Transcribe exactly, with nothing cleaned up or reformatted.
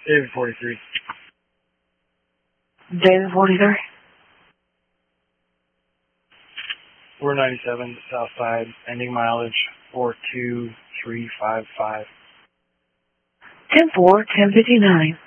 David forty-three. David forty-three. four ninety-seven, south side, ending mileage four two three five five. ten four, ten fifty-nine.